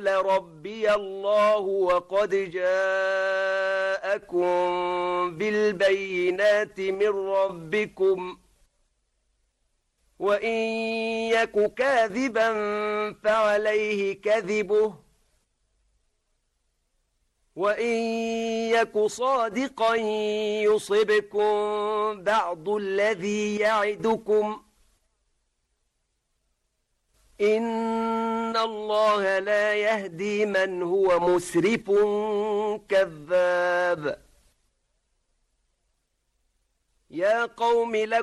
ربي الله وقد جاءكم بالبينات من ربكم وإن يك كاذبا فعليه كذبه وإن يك صادقا يصبكم بعض الذي يعدكم إن الله لا يهدي من هو مسرف كذاب. يا قوم لكم